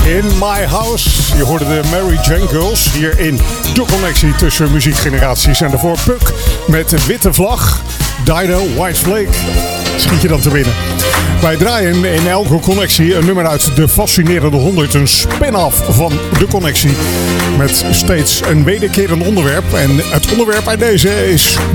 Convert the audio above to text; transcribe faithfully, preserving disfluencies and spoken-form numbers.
In My House. Je hoorde de Mary Jane Girls hier in de connectie tussen muziekgeneraties. En daarvoor Puck met de witte vlag. Dido, White Flake. Schiet je dan te winnen. Wij draaien in elke connectie een nummer uit de fascinerende honderd. Een spin-off van de connectie. Met steeds een wederkerend onderwerp. En het onderwerp bij deze is